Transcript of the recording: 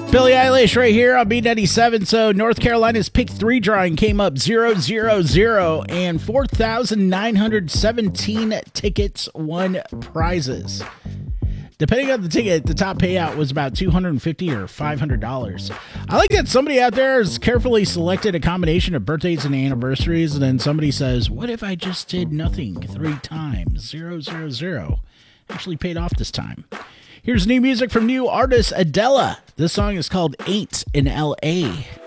Billie Eilish right here on B97. So North Carolina's Pick 3 drawing came up 000 and 4,917 tickets won prizes. Depending on the ticket, the top payout was about $250 or $500. I like that somebody out there has carefully selected a combination of birthdays and anniversaries, and then somebody says, what if I just did nothing 3 times? 000. Actually paid off this time. Here's new music from new artist Adele. This song is called Ain't in L.A.